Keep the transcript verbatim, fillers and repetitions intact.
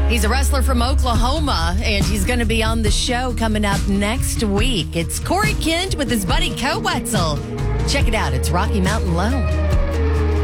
He's a wrestler from Oklahoma, and he's going to be on the show coming up next week. It's Corey Kent with his buddy Co Wetzel. Check it out. It's Rocky Mountain Low.